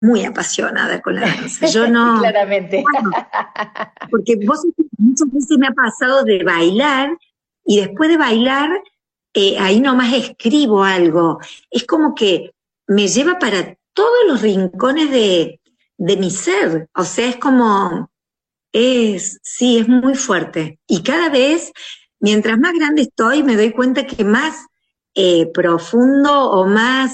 muy apasionada con la danza. Yo no, Claramente. bueno, porque vos muchas veces me ha pasado de bailar y después de bailar, ahí nomás escribo algo. Es como que me lleva para todos los rincones de mi ser. O sea, es como, sí, es muy fuerte. Y cada vez, mientras más grande estoy, me doy cuenta que más profundo o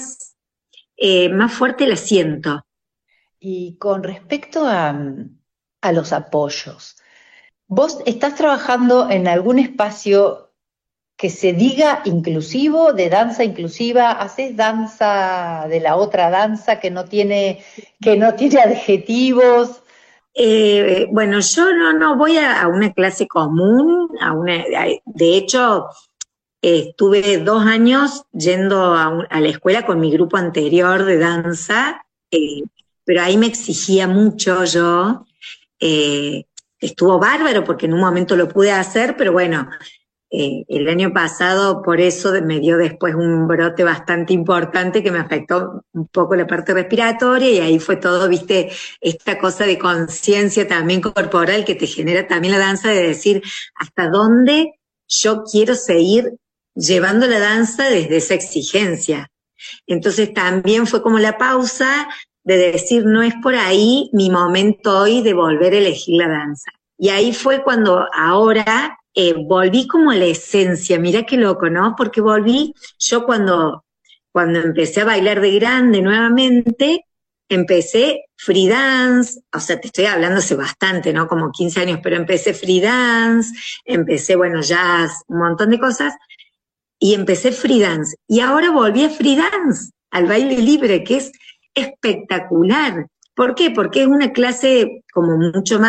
más fuerte la siento. Y con respecto a los apoyos, ¿vos estás trabajando en algún espacio que se diga inclusivo, de danza inclusiva? ¿Haces danza de la otra danza que no tiene adjetivos? Bueno, yo no voy a una clase común, de hecho, estuve 2 años yendo a la escuela con mi grupo anterior de danza, pero ahí me exigía mucho yo. eh, Estuvo bárbaro porque en un momento lo pude hacer, pero bueno, el año pasado por eso me dio después un brote bastante importante que me afectó un poco la parte respiratoria y ahí fue todo, viste, esta cosa de conciencia también corporal que te genera también la danza de decir hasta dónde yo quiero seguir llevando la danza desde esa exigencia. Entonces también fue como la pausa de decir, no es por ahí mi momento hoy de volver a elegir la danza. Y ahí fue cuando ahora volví como a la esencia, mira qué loco, ¿no? Porque volví, yo cuando empecé a bailar de grande nuevamente, empecé free dance, o sea, te estoy hablando hace bastante, ¿no? Como 15 años, pero empecé free dance, empecé, bueno, jazz, un montón de cosas, y empecé free dance. Y ahora volví a free dance, al baile libre, que es espectacular. ¿Por qué? Porque es una clase como mucho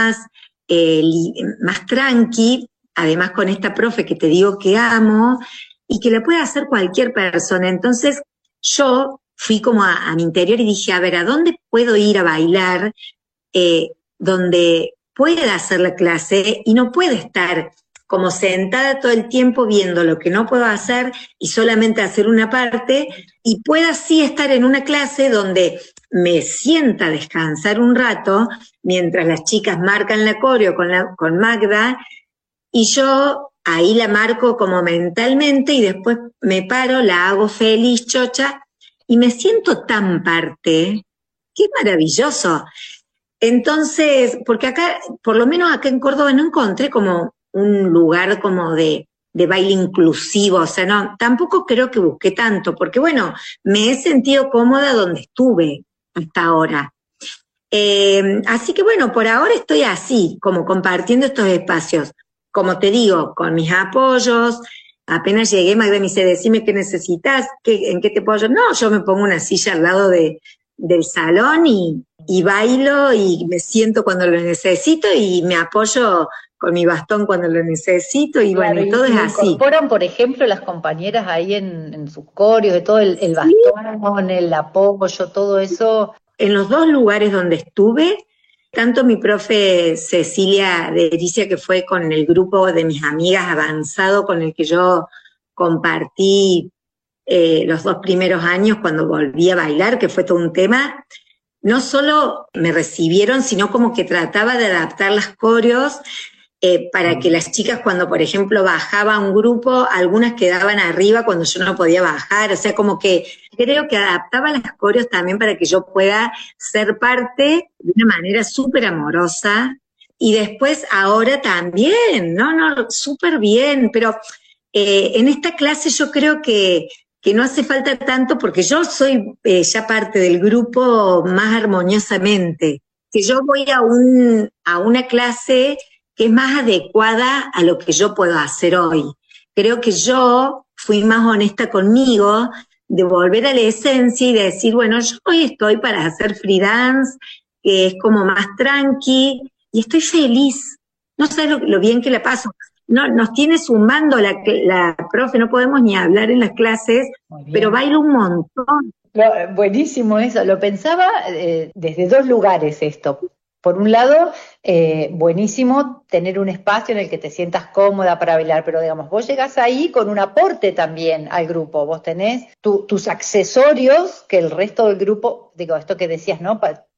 más tranqui, además con esta profe que te digo que amo, y que la puede hacer cualquier persona. Entonces yo fui como a mi interior y dije, a ver, ¿a dónde puedo ir a bailar donde pueda hacer la clase y no pueda estar como sentada todo el tiempo viendo lo que no puedo hacer y solamente hacer una parte, y pueda sí estar en una clase donde me sienta a descansar un rato mientras las chicas marcan la coreo con Magda y yo ahí la marco como mentalmente y después me paro, la hago feliz, chocha, y me siento tan parte, qué maravilloso. Entonces, porque acá, por lo menos acá en Córdoba no encontré como un lugar como de baile inclusivo, o sea, no, tampoco creo que busqué tanto, porque bueno, me he sentido cómoda donde estuve hasta ahora. Así que bueno, por ahora estoy así, como compartiendo estos espacios, como te digo, con mis apoyos. Apenas llegué, Magda me dice, decime qué necesitas, en qué te puedo ayudar. No, yo me pongo una silla al lado del salón y bailo y me siento cuando lo necesito y me apoyo con mi bastón cuando lo necesito y bueno, Claro, y todo y es lo así. incorporan, por ejemplo, las compañeras ahí en sus coreos, de todo el Sí, bastón, el apoyo, todo eso. en los 2 lugares donde estuve, tanto mi profe Cecilia de Ericia, que fue con el grupo de mis amigas avanzado con el que yo compartí los 2 primeros años cuando volví a bailar, que fue todo un tema, no solo me recibieron, sino como que trataba de adaptar las coreos para que las chicas cuando, por ejemplo, bajaba un grupo, algunas quedaban arriba cuando yo no podía bajar, o sea, como que creo que adaptaba las coreos también para que yo pueda ser parte de una manera súper amorosa. Y después ahora también, no, súper bien, pero en esta clase yo creo que no hace falta tanto porque yo soy ya parte del grupo más armoniosamente, que yo voy a una clase que es más adecuada a lo que yo puedo hacer hoy. Creo que yo fui más honesta conmigo, de volver a la esencia y de decir, bueno, yo hoy estoy para hacer free dance, que es como más tranqui, y estoy feliz. No sabes lo bien que la paso. No, nos tiene sumando la profe, no podemos ni hablar en las clases, Muy pero bien. bailo un montón. Buenísimo eso. Lo pensaba desde dos lugares esto. por un lado, buenísimo tener un espacio en el que te sientas cómoda para bailar, pero digamos, vos llegás ahí con un aporte también al grupo, vos tenés tus accesorios que el resto del grupo, digo, esto que decías, ¿no?